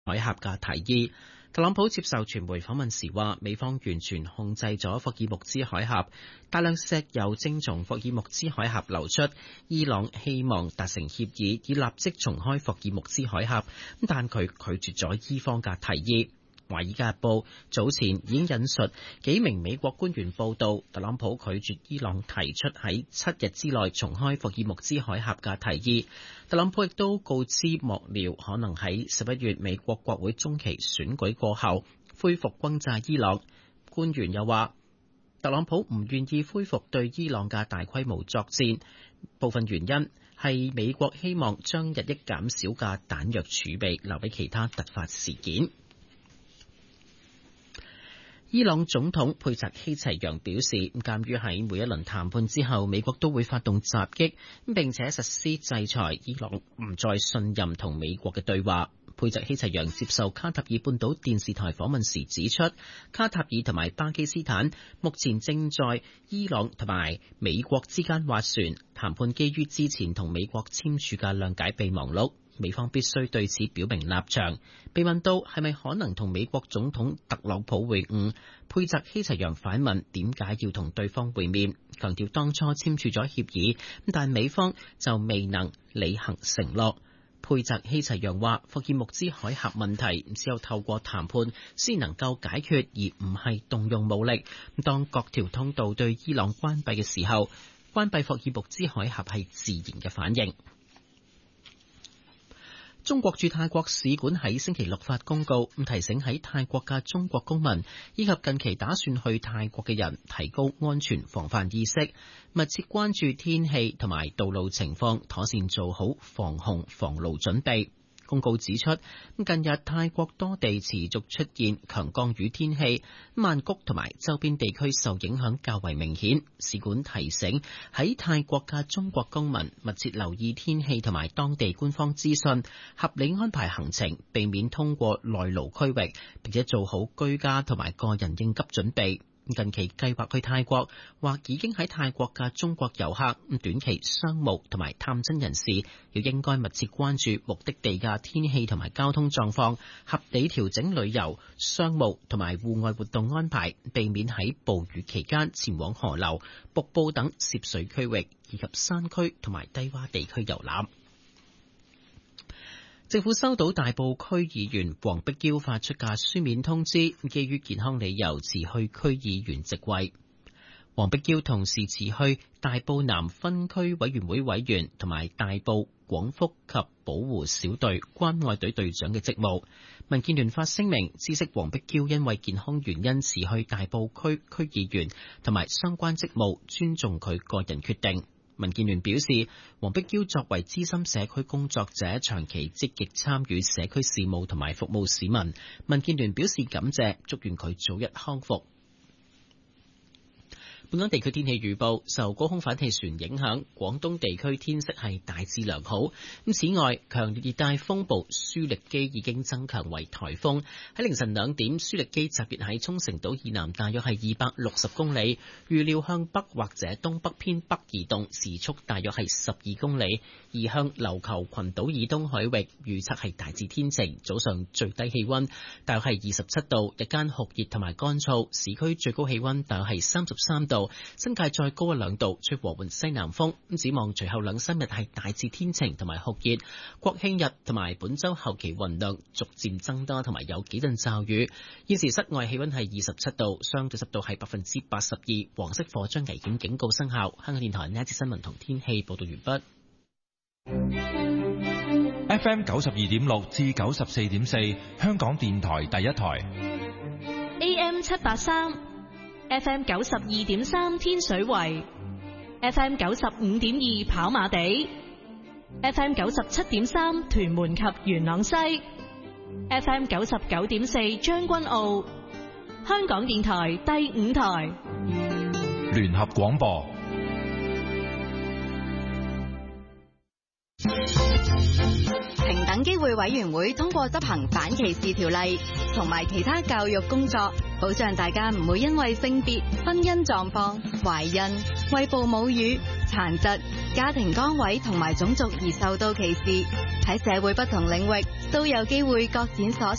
海峽嘅提議。特朗普接受傳媒訪問時話，美方完全控制咗霍爾木茲海峽，大量石油正從霍爾木茲海峽流出。伊朗希望達成協議，以立即重開霍爾木茲海峽，但佢拒絕咗伊方嘅提議。《華爾街日報》早前已經引述幾名美國官員報道，特朗普拒絕伊朗提出喺7日之內重開霍爾木茲海峽嘅提議。特朗普亦都告知幕僚，可能喺11月美國國會中期選舉過後恢復轟炸伊朗。官員又話，特朗普唔願意恢復對伊朗嘅大規模作戰，部分原因係美國希望將日益減少嘅彈藥儲備留俾其他突發事件。伊朗總統佩澤希齊揚表示，鑑於喺每一輪談判之後，美國都會發動襲擊，並且實施制裁，伊朗唔再信任同美國嘅對話。佩澤希齊揚接受卡塔爾半島電視台訪問時指出，卡塔爾同埋巴基斯坦目前正在伊朗同埋美國之間斡旋，談判基於之前同美國簽署嘅諒解備忘錄。美方必須對此表明立場。被問到係咪可能同美國總統特朗普會晤，佩澤希齊揚反問點解要同對方會面，強調當初簽署咗協議，但美方就未能履行承諾。佩澤希齊揚話，霍爾木茲海峽問題只有透過談判先能夠解決，而唔係動用武力。當各條通道對伊朗關閉嘅時候，關閉霍爾木茲海峽係自然嘅反應。中國駐泰國使館喺星期六發公告，提醒喺泰國嘅中國公民以及近期打算去泰國嘅人，提高安全防範意識，密切關注天氣同埋道路情況，妥善做好防洪防澇準備。公告指出，近日泰國多地持續出現強降雨天氣，曼谷同埋周邊地區受影響較為明顯。使館提醒喺泰國嘅中國公民密切留意天氣同埋當地官方資訊，合理安排行程，避免通過內陸區域，並且做好居家同埋個人應急準備。近期計劃去泰國或已經喺泰國嘅中國遊客，短期商務同埋探親人士，要應該密切關注目的地嘅天氣同埋交通狀況，合理調整旅遊、商務同埋戶外活動安排，避免喺暴雨期間前往河流、瀑布等涉水區域，以及山區同埋低洼地區遊覽。政府收到大埔區議員黃碧嬌發出嘅書面通知，基於健康理由辭去區議員職位。黃碧嬌同時辭去大埔南分區委員會委員同埋大埔廣福及保護小隊關愛隊隊長嘅職務。民建聯發聲明知悉黃碧嬌因為健康原因辭去大埔區區議員同埋相關職務，尊重佢個人決定。民建聯表示，黃碧嬌作為資深社區工作者，長期積極參與社區事務同埋服務市民。民建聯表示感謝，祝願佢早日康復。本港地區天氣預報，受高空反氣旋影響，廣東地區天色係大致良好。此外，強烈熱帶風暴舒力基已經增強為颱風。喺凌晨2點，舒力基集結喺沖繩島以南，大約係260公里，預料向北或者東北偏北移動，時速大約係12公里，移向琉球群島以東海域。預測係大致天晴，早上最低氣溫大約係27度，日間酷熱同埋乾燥，市區最高氣溫大約係33度。新界再高1-2度，吹和緩西南風。展望隨後2-3日係大致天晴同埋酷熱，國慶日同埋本週後期雲量逐漸增多，同埋有幾陣驟雨。現時室外氣溫係27度，相對濕度係82%，黃色火災危險警告生效。香港電台呢一節新聞同天氣報道完畢。 FM 92.6至94.4，香港電台第一台。 AM 783。FM 92.3天水圍 ，FM 95.2跑馬地 ，FM 97.3屯門及元朗西 ，FM 99.4將軍澳，香港電台第5台聯合廣播。 平等機會委員會通過執行反歧視條例同埋其他教育工作，保障大家唔會因為性別、婚姻狀況、懷孕、餵哺母乳、殘疾、家庭崗位同埋種族而受到歧視。喺社會不同領域都有機會各展所長。